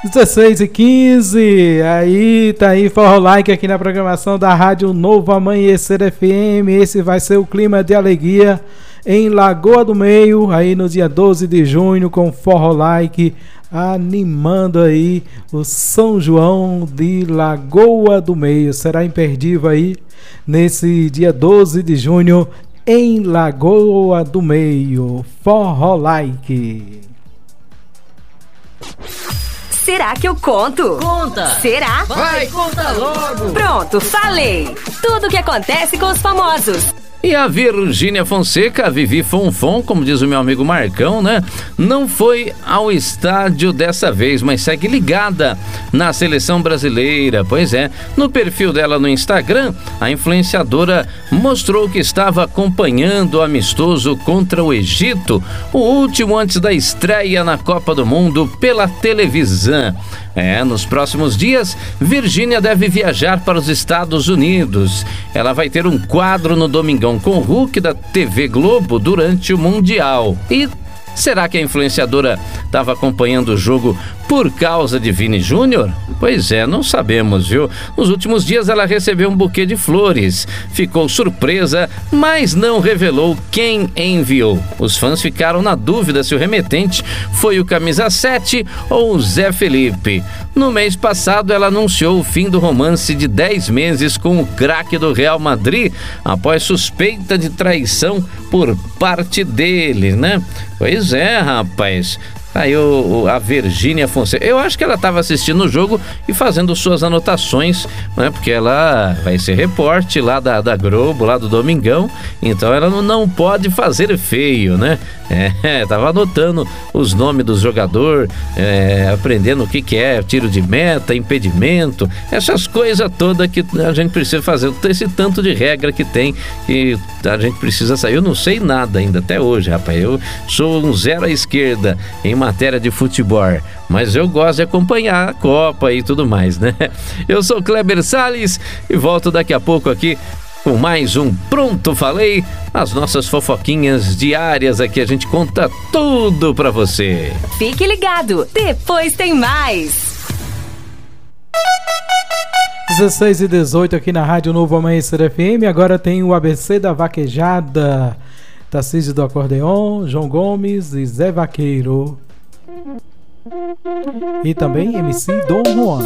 16h15, aí tá aí Forró Like aqui na programação da Rádio Novo Amanhecer FM. Esse vai ser o clima de alegria em Lagoa do Meio, aí no dia 12 de junho, com Forró Like animando aí o São João de Lagoa do Meio. Será imperdível aí nesse dia 12 de junho em Lagoa do Meio. Forró Like. Será que eu conto? Conta! Será? Vai, conta logo! Pronto, falei! Tudo o que acontece com os famosos. E a Virgínia Fonseca, a Vivi Fonfon, como diz o meu amigo Marcão, né? Não foi ao estádio dessa vez, mas segue ligada na seleção brasileira. Pois é, no perfil dela no Instagram, a influenciadora mostrou que estava acompanhando o amistoso contra o Egito, o último antes da estreia na Copa do Mundo pela televisão. Nos próximos dias, Virgínia deve viajar para os Estados Unidos. Ela vai ter um quadro no Domingão com o Hulk da TV Globo durante o Mundial. E será que a influenciadora estava acompanhando o jogo por causa de Vini Júnior? Pois é, não sabemos, viu? Nos últimos dias ela recebeu um buquê de flores, ficou surpresa, mas não revelou quem enviou. Os fãs ficaram na dúvida se o remetente foi o camisa 7 ou o Zé Felipe. No mês passado ela anunciou o fim do romance de 10 meses com o craque do Real Madrid, após suspeita de traição por parte dele, né? Pois é, rapaz. Aí a Virgínia Fonseca, eu acho que ela estava assistindo o jogo e fazendo suas anotações, né? Porque ela vai ser repórter lá da Globo, lá do Domingão, então ela não pode fazer feio, né? Tava anotando os nomes dos jogadores, aprendendo o que é tiro de meta, impedimento, essas coisas todas que a gente precisa fazer, esse tanto de regra que tem, que a gente precisa sair. Eu não sei nada ainda até hoje, rapaz, eu sou um zero à esquerda em matéria de futebol, mas eu gosto de acompanhar a Copa e tudo mais, né? Eu sou Kleber Salles e volto daqui a pouco aqui com mais um Pronto Falei, as nossas fofoquinhas diárias aqui, a gente conta tudo pra você. Fique ligado, depois tem mais. 16h18 aqui na Rádio Novo Amanhecer FM. Agora tem o ABC da Vaquejada, Tarcísio do Acordeon, João Gomes e Zé Vaqueiro. E também MC Dom Juan.